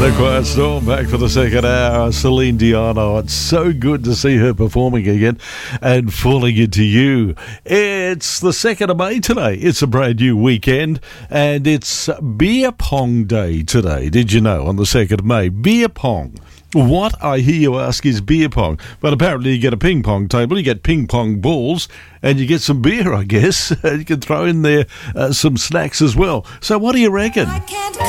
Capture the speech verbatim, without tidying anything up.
The Quiet Storm back for the second hour. Celine Dion. Oh, it's so good to see her performing again and falling into you. It's the second of May today. It's a brand new weekend and it's beer pong day today. Did you know? On the second of May, beer pong. What, I hear you ask, is beer pong? But apparently you get a ping pong table, you get ping pong balls, and you get some beer, I guess. You can throw in there uh, some snacks as well. So what do you reckon?